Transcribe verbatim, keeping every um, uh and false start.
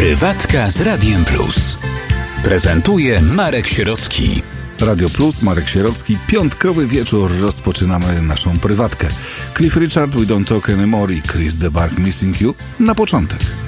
Prywatka z Radiem Plus. Prezentuje Marek Sierocki. Radio Plus, Marek Sierocki. Piątkowy wieczór. Rozpoczynamy naszą prywatkę. Cliff Richard, We Don't Talk Anymore i Chris de Burgh, Missing You. Na początek.